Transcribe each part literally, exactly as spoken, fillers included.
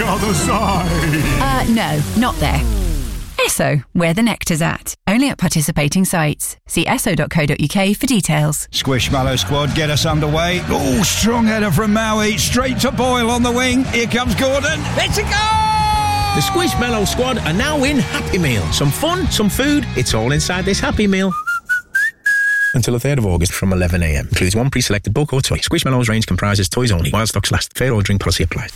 other side. Uh, no, not there. Esso, where the nectar's at. Only at participating sites. See esso dot co dot uk for details. Squishmallow squad, get us underway. Oh, strong header from Maui. Straight to Boyle on the wing. Here comes Gordon. It's a goal! The Squishmallow squad are now in Happy Meal. Some fun, some food. It's all inside this Happy Meal. Until the third of August from eleven a m. Includes one pre-selected book or toy. Squishmallows range comprises toys only. While stocks last. Fair ordering policy applies.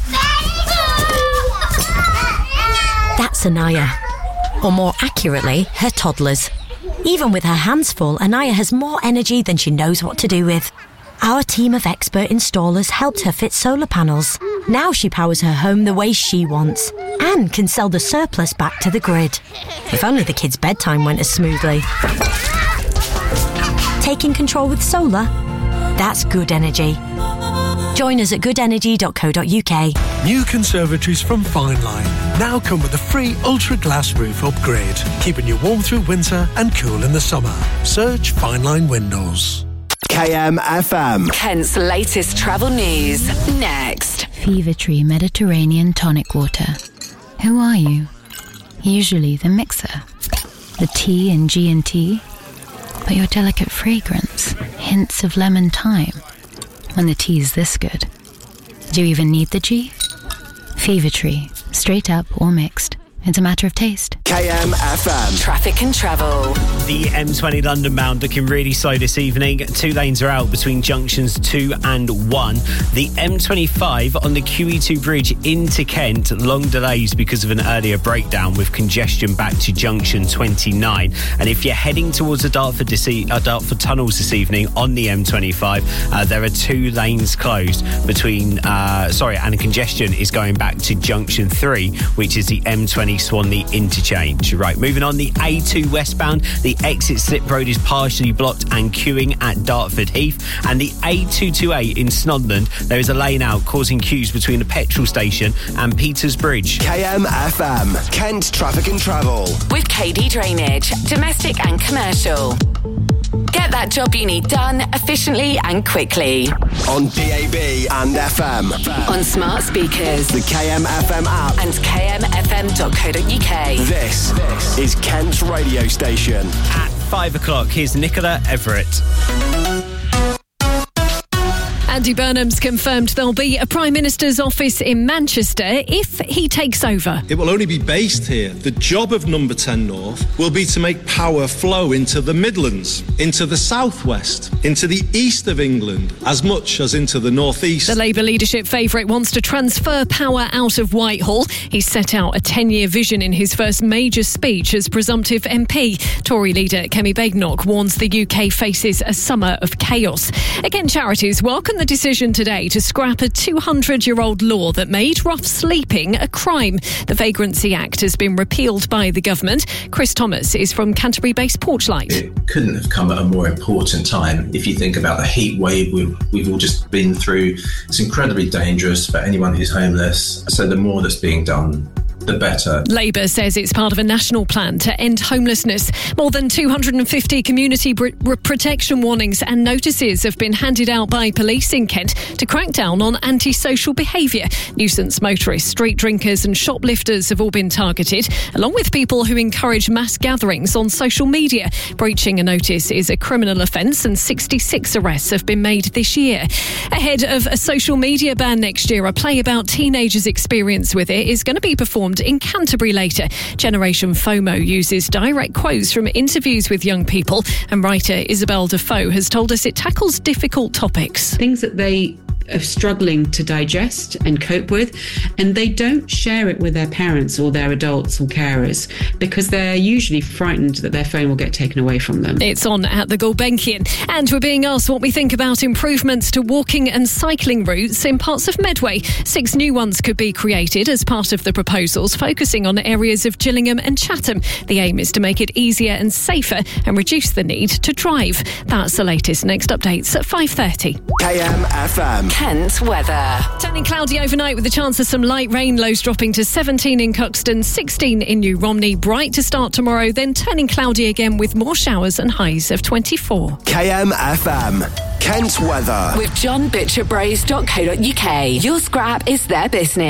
That's Anaya. Or more accurately, her toddlers. Even with her hands full, Anaya has more energy than she knows what to do with. Our team of expert installers helped her fit solar panels. Now she powers her home the way she wants and can sell the surplus back to the grid. If only the kids' bedtime went as smoothly. Taking control with solar? That's good energy. Join us at good energy dot co dot uk. New conservatories from Fine Line now come with a free Ultra Glass roof upgrade, keeping you warm through winter and cool in the summer. Search Fine Line Windows. K M F M. Kent's latest travel news. Next. Fever Tree Mediterranean Tonic Water. Who are you? Usually the mixer. The T in G and T. But your delicate fragrance. Hints of lemon thyme. When the tea's this good. Do you even need the G? Fever Tree. Straight up or mixed. It's a matter of taste. K M F M. Traffic and travel. The M twenty London bound looking really slow this evening. Two lanes are out between junctions two and one. The M twenty-five on the Q E two bridge into Kent, long delays because of an earlier breakdown with congestion back to junction twenty-nine. And if you're heading towards the Dartford, this e- uh, Dartford tunnels this evening on the M twenty-five, uh, there are two lanes closed between, uh, sorry, and congestion is going back to junction three, which is the M twenty Swanley interchange. Right, moving on, the A two westbound, the exit slip road is partially blocked and queuing at Dartford Heath, and the A two twenty-eight in Snodland, there is a lane out causing queues between the petrol station and Peters Bridge. K M F M, Kent Traffic and Travel. With K D Drainage, domestic and commercial. Get that job you need done efficiently and quickly. On D A B and F M. On smart speakers. The K M F M app. And k m f m dot co dot uk. This, this is Kent's radio station. At five o'clock, here's Nicola Everett. Andy Burnham's confirmed there'll be a Prime Minister's office in Manchester if he takes over. It will only be based here. The job of Number ten North will be to make power flow into the Midlands, into the southwest, into the east of England, as much as into the northeast. The Labour leadership favourite wants to transfer power out of Whitehall. He set out a ten-year vision in his first major speech as presumptive M P. Tory leader Kemi Badenoch warns the U K faces a summer of chaos. Again, charities welcome the decision today to scrap a two hundred year old law that made rough sleeping a crime. The Vagrancy Act has been repealed by the government. Chris Thomas is from Canterbury-based Porchlight. It couldn't have come at a more important time. If you think about the heat wave we've, we've all just been through, it's incredibly dangerous for anyone who's homeless. So the more that's being done, the better. Labour says it's part of a national plan to end homelessness. More than two hundred fifty community br- protection warnings and notices have been handed out by police in Kent to crack down on antisocial behaviour. Nuisance motorists, street drinkers and shoplifters have all been targeted, along with people who encourage mass gatherings on social media. Breaching a notice is a criminal offence and sixty-six arrests have been made this year. Ahead of a social media ban next year, a play about teenagers' experience with it is going to be performed in Canterbury later. Generation FOMO uses direct quotes from interviews with young people, and writer Isabel Defoe has told us it tackles difficult topics. Things that they are struggling to digest and cope with, and they don't share it with their parents or their adults or carers because they're usually frightened that their phone will get taken away from them. It's on at the Gulbenkian, and we're being asked what we think about improvements to walking and cycling routes in parts of Medway. Six new ones could be created as part of the proposals, focusing on areas of Gillingham and Chatham. The aim is to make it easier and safer and reduce the need to drive. That's the latest. Next updates at five thirty. K M F M. Kent weather. Turning cloudy overnight with a chance of some light rain, lows dropping to seventeen in Cuxton, sixteen in New Romney. Bright to start tomorrow, then turning cloudy again with more showers and highs of twenty-four. K M F M. Kent weather. With john butcher bros dot co dot uk. Your scrap is their business.